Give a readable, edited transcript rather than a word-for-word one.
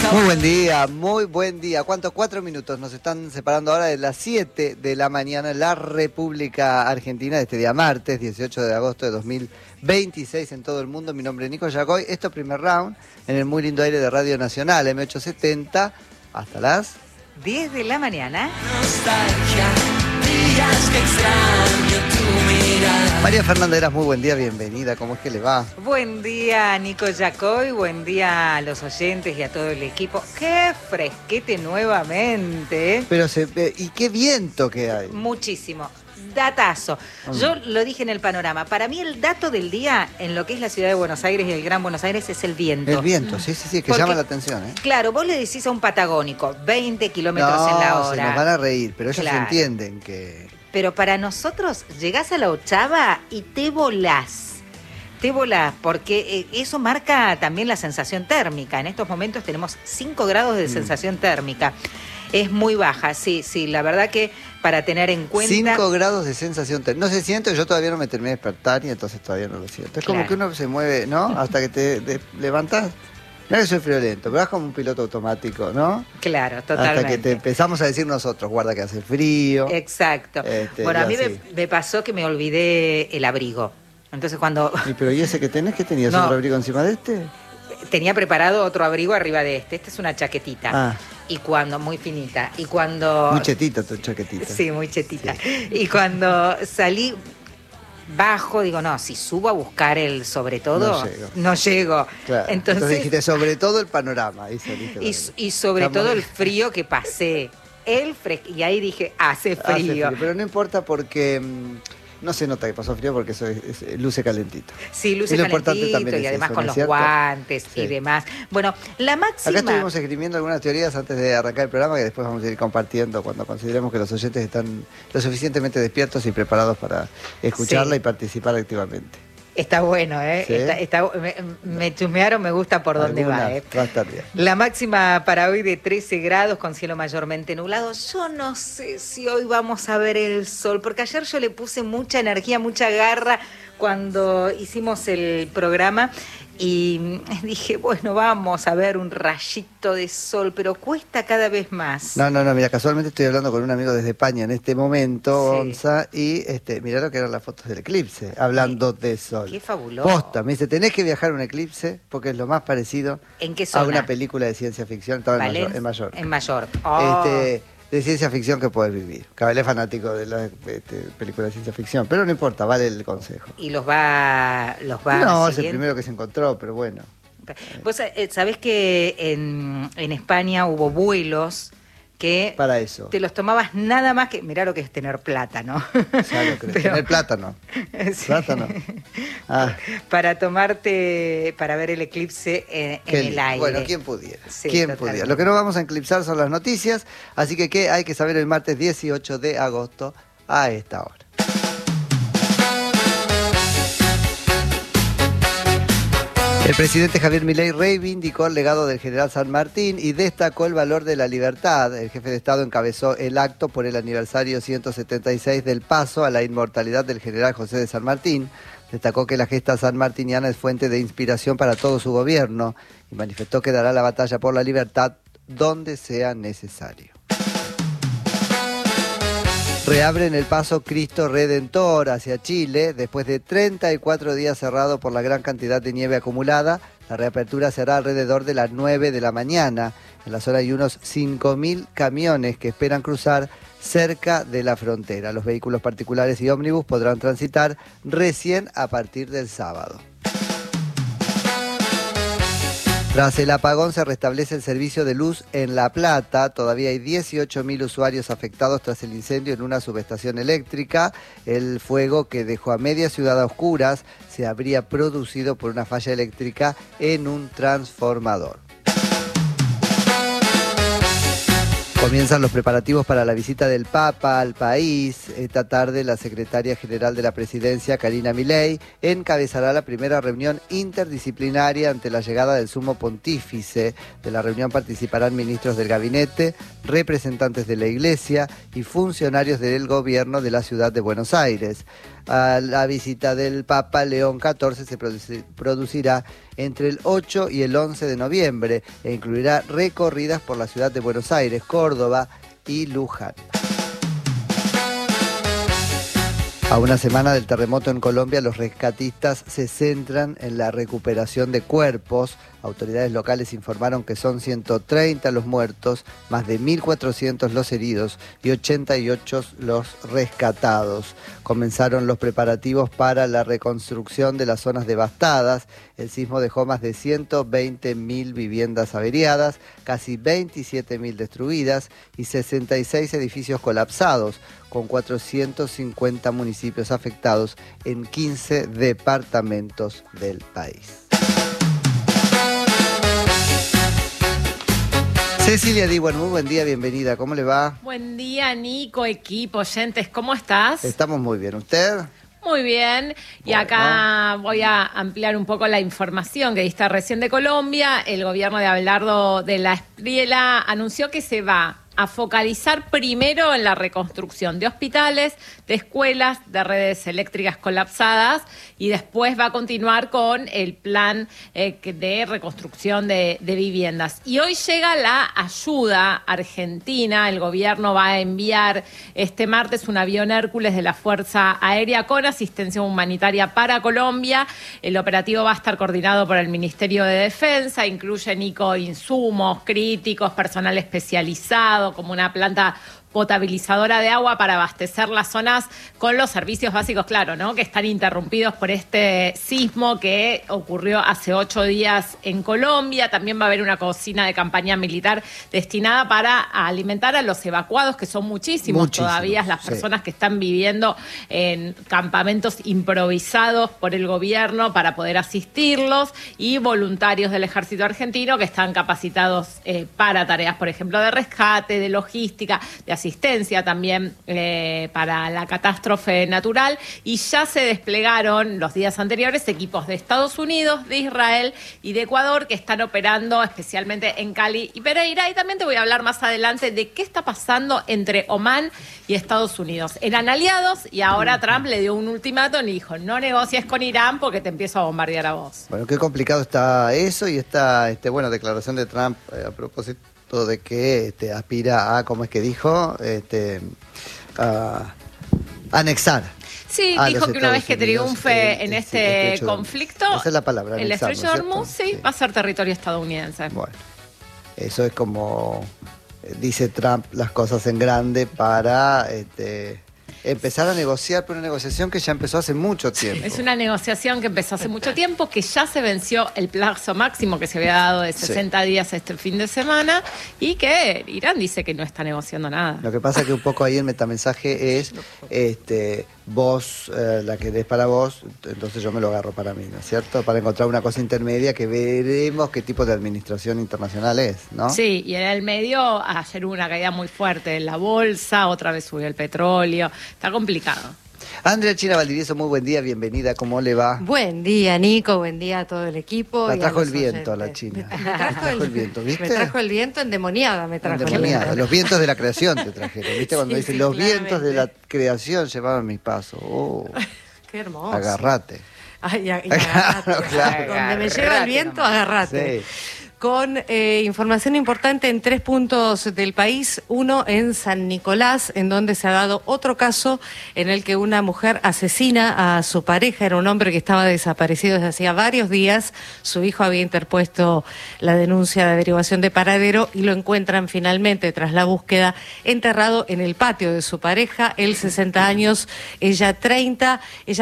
Muy buen día. ¿Cuántos? 4 minutos nos están separando ahora de las 7 de la mañana en la República Argentina de este día martes, 18 de agosto de 2026 en todo el mundo. Mi nombre es Nico Yacoy. Esto es Primer Round en el muy lindo aire de Radio Nacional, M870, hasta las 10 de la mañana. Nostalgia, días que extraño tu mirada. María Fernanda Heras, muy buen día, bienvenida. ¿Cómo es que le va? Buen día, Nico Yacoy. Buen día a los oyentes y a todo el equipo. ¡Qué fresquete nuevamente! Pero y qué viento que hay. Muchísimo. Datazo. Yo lo dije en el panorama. Para mí el dato del día en lo que es la ciudad de Buenos Aires y el Gran Buenos Aires es el viento. El viento, sí, que porque llama la atención, ¿eh? Claro, vos le decís a un patagónico 20 kilómetros en la hora. Se nos van a reír, pero ellos Claro. entienden que... Pero para nosotros llegás a la ochava y te volás. Te volás, porque eso marca también la sensación térmica. En estos momentos tenemos 5 grados de sensación térmica. Es muy baja, sí, la verdad que para tener en cuenta... 5 grados de sensación térmica. No se siente, yo todavía no me terminé de despertar y entonces todavía no lo siento. Es como Claro. que uno se mueve, ¿no? Hasta que te levantás. No que soy friolento, pero es como un piloto automático, ¿no? Claro, totalmente. Hasta que te empezamos a decir nosotros, guarda que hace frío. Exacto. Bueno, a mí así. me pasó que me olvidé el abrigo. Entonces cuando Pero ¿y ese que tenés? ¿Qué tenías? No. ¿Otro abrigo encima de este? tenía preparado otro abrigo arriba de este. Esta es una chaquetita. Ah. Y cuando, muy finita. Y cuando... Muy chetita tu chaquetita. Sí, muy chetita. Y cuando salí bajo, digo, no, si subo a buscar el sobre todo, no llego. Claro. Entonces dijiste, sobre todo el panorama. Ahí saliste, y sobre Estamos todo bien. el frío que pasé. Y ahí dije, hace frío. Pero no importa porque no se nota que pasó frío porque eso luce calentito. Sí, luce Y lo importante calentito también y es además eso, con ¿no los es cierto? guantes Sí. y demás. Bueno, la máxima... Acá estuvimos escribiendo algunas teorías antes de arrancar el programa que después vamos a ir compartiendo cuando consideremos que los oyentes están lo suficientemente despiertos y preparados para escucharla y participar activamente. Está bueno, ¿eh? Sí. Me chusmearon, me gusta por dónde va, ¿eh? Va a estar bien. La máxima para hoy de 13 grados con cielo mayormente nublado. Yo no sé si hoy vamos a ver el sol, porque ayer yo le puse mucha energía, mucha garra cuando hicimos el programa y dije, bueno, vamos a ver un rayito de sol, pero cuesta cada vez más. No, mira, casualmente estoy hablando con un amigo desde España en este momento, Sí. Gonza, y mirá lo que eran las fotos del eclipse, hablando de sol. Qué fabuloso. Posta, me dice, tenés que viajar a un eclipse porque es lo más parecido ¿En qué a zona? una película de ciencia ficción. Estaba en Mayor. En Mayor. Oh. De ciencia ficción que podés vivir. Cabal es fanático de las películas de ciencia ficción, pero no importa, vale el consejo. Y los va No, es el siguiendo. primero que se encontró, pero bueno. Vos sabés que en España hubo vuelos que Para eso. te los tomabas nada más que... Mirá lo que es tener plátano. Ya lo creo. Tener plátano. Sí. Plátano. Ah. Para ver el eclipse en el aire. Bueno, ¿quién pudiera? Sí, ¿Quién totalmente. pudiera? Lo que no vamos a eclipsar son las noticias, así que ¿qué hay que saber el martes 18 de agosto a esta hora? El presidente Javier Milei reivindicó el legado del general San Martín y destacó el valor de la libertad. El jefe de Estado encabezó el acto por el aniversario 176 del paso a la inmortalidad del general José de San Martín. Destacó que la gesta sanmartiniana es fuente de inspiración para todo su gobierno y manifestó que dará la batalla por la libertad donde sea necesario. Reabren el paso Cristo Redentor hacia Chile. Después de 34 días cerrado por la gran cantidad de nieve acumulada, la reapertura será alrededor de las 9 de la mañana. En la zona hay unos 5.000 camiones que esperan cruzar cerca de la frontera. Los vehículos particulares y ómnibus podrán transitar recién a partir del sábado. Tras el apagón se restablece el servicio de luz en La Plata. Todavía hay 18.000 usuarios afectados tras el incendio en una subestación eléctrica. El fuego que dejó a media ciudad a oscuras se habría producido por una falla eléctrica en un transformador. Comienzan los preparativos para la visita del Papa al país. Esta tarde la secretaria general de la presidencia, Karina Milei, encabezará la primera reunión interdisciplinaria ante la llegada del sumo pontífice. De la reunión participarán ministros del gabinete, representantes de la iglesia y funcionarios del gobierno de la ciudad de Buenos Aires. a la visita del Papa León XIV se producirá entre el 8 y el 11 de noviembre e incluirá recorridas por la ciudad de Buenos Aires, Córdoba y Luján. A una semana del terremoto en Colombia, los rescatistas se centran en la recuperación de cuerpos. Autoridades locales informaron que son 130 los muertos, más de 1.400 los heridos y 88 los rescatados. Comenzaron los preparativos para la reconstrucción de las zonas devastadas. El sismo dejó más de 120.000 viviendas averiadas, casi 27.000 destruidas y 66 edificios colapsados, con 450 municipios afectados en 15 departamentos del país. Cecilia Diwan, muy buen día, bienvenida, ¿cómo le va? Buen día, Nico, equipo, oyentes, ¿cómo estás? Estamos muy bien, ¿usted? Muy bien, y bueno, acá voy a ampliar un poco la información que diste recién de Colombia. El gobierno de Abelardo de la Espriella anunció que se va a focalizar primero en la reconstrucción de hospitales, de escuelas, de redes eléctricas colapsadas, y después va a continuar con el plan de reconstrucción de viviendas. Y hoy llega la ayuda argentina. El gobierno va a enviar este martes un avión Hércules de la Fuerza Aérea con asistencia humanitaria para Colombia. El operativo va a estar coordinado por el Ministerio de Defensa, incluye, Nico, insumos críticos, personal especializado, como una planta potabilizadora de agua para abastecer las zonas con los servicios básicos, claro, ¿no? Que están interrumpidos por este sismo que ocurrió hace 8 días en Colombia. También va a haber una cocina de campaña militar destinada para alimentar a los evacuados, que son muchísimos todavía, las personas que están viviendo en campamentos improvisados por el gobierno para poder asistirlos, y voluntarios del ejército argentino que están capacitados para tareas, por ejemplo, de rescate, de logística, de asistencia también para la catástrofe natural. Y ya se desplegaron los días anteriores equipos de Estados Unidos, de Israel y de Ecuador, que están operando especialmente en Cali y Pereira. Y también te voy a hablar más adelante de qué está pasando entre Omán y Estados Unidos. Eran aliados y ahora Trump le dio un ultimátum y dijo: no negocies con Irán porque te empiezo a bombardear a vos. Bueno, qué complicado está eso, y esta declaración de Trump a propósito de que aspira a, ¿cómo es que dijo? A anexar. Sí, dijo que una vez que triunfe en este conflicto, esa es la palabra, el estrecho de Hormuz, va a ser territorio estadounidense. Bueno, eso es como dice Trump, las cosas en grande para empezar a negociar, pero una negociación que ya empezó hace mucho tiempo. Es una negociación que empezó hace mucho tiempo, que ya se venció el plazo máximo que se había dado de 60 días este fin de semana, y que Irán dice que no está negociando nada. Lo que pasa es que un poco ahí el metamensaje es, vos la querés para vos, entonces yo me lo agarro para mí, ¿no es cierto? Para encontrar una cosa intermedia que veremos qué tipo de administración internacional es, ¿no? Sí, y en el medio ayer hubo una caída muy fuerte en la bolsa, otra vez subió el petróleo. Está complicado. Andrea China Valdivieso, muy buen día, bienvenida, ¿cómo le va? Buen día, Nico, buen día a todo el equipo. La trajo el viento a la China. Me trajo el viento, ¿viste? Me trajo el viento endemoniada, endemoniada. Los vientos de la creación te trajeron, ¿viste? Cuando dicen los vientos de la creación llevaban mis pasos. Oh, qué hermoso. Agarrate. Ay, agarrate. Claro. Donde me lleva el viento, agarrate. Sí. Con información importante en 3 puntos del país. Uno en San Nicolás, en donde se ha dado otro caso en el que una mujer asesina a su pareja. Era un hombre que estaba desaparecido desde hacía varios días. Su hijo había interpuesto la denuncia de averiguación de paradero y lo encuentran finalmente, tras la búsqueda, enterrado en el patio de su pareja. Él 60 años, ella 30. Ella